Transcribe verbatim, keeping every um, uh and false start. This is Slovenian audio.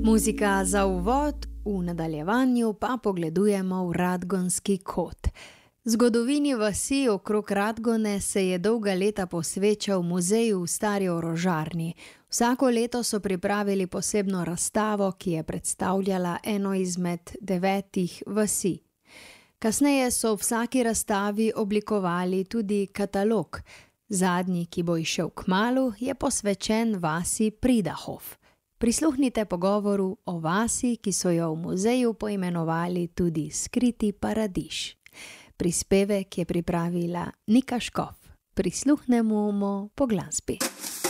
Muzika za uvod, v nadaljevanju pa pogledujemo v Radgonski kot. Zgodovini vasi okrog Radgone se je dolga leta posvečal muzeju v Stari orožarni. Vsako leto so pripravili posebno razstavo, ki je predstavljala eno izmed devetih vasi. Kasneje so v vsaki razstavi oblikovali tudi katalog. Zadnji, ki bo izšel kmalu, je posvečen vasi Pridahof. Prisluhnite pogovoru o vasi, ki so jo v muzeju poimenovali tudi Skriti paradiž. Prispevek je pripravila Nika Škof. Prisluhnemo mu po glasbi.